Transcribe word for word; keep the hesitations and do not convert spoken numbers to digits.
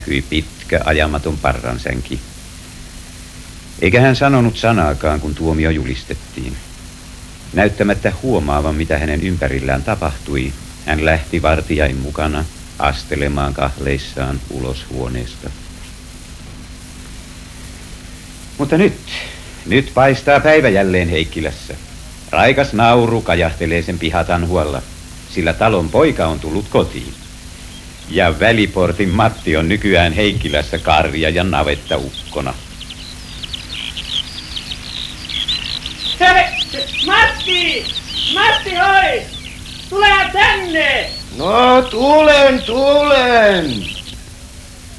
Hyi pitkä ajamaton parransänki. Eikä hän sanonut sanaakaan, kun tuomio julistettiin. Näyttämättä huomaavan, mitä hänen ympärillään tapahtui, hän lähti vartijain mukana astelemaan kahleissaan ulos huoneesta. Mutta nyt, nyt paistaa päivä jälleen Heikkilässä. Raikas nauru kajahtelee sen pihatanhualla, sillä talon poika on tullut kotiin. Ja väliportin Matti on nykyään Heikkilässä karja ja navetta ukkona. Hei, Matti! Matti, hoi! Tule tänne! No, tulen, tulen!